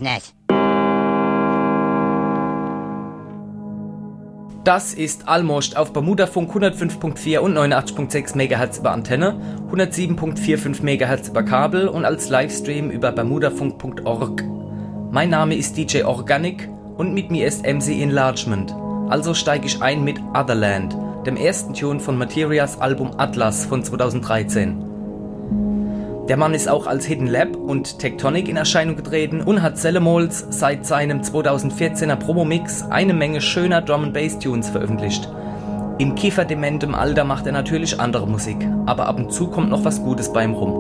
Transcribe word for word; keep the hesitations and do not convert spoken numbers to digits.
nicht. Das ist Almost auf Bermudafunk hundertfünf Komma vier und neunundachtzig Komma sechs Megahertz über Antenne, hundertsieben Komma fünfundvierzig Megahertz über Kabel und als Livestream über bermudafunk Punkt org. Mein Name ist D J Organic und mit mir ist M C Enlargement. Also steige ich ein mit Otherland, dem ersten Tune von Materias Album Atlas von zweitausenddreizehn. Der Mann ist auch als Hidden Lab und Tectonic in Erscheinung getreten und hat Cellemols seit seinem zweitausendvierzehner Promo-Mix eine Menge schöner Drum-and-Bass-Tunes veröffentlicht. In kieferdementem Alter macht er natürlich andere Musik, aber ab und zu kommt noch was Gutes bei ihm rum.